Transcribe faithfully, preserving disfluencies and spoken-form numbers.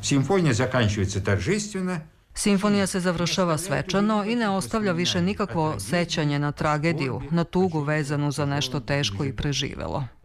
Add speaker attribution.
Speaker 1: Симфонија заканчиваецца торжествено.
Speaker 2: Simfonija se završava svečano i ne ostavlja više nikakvo sećanje na tragediju, na tugu vezanu za nešto teško i preživelo.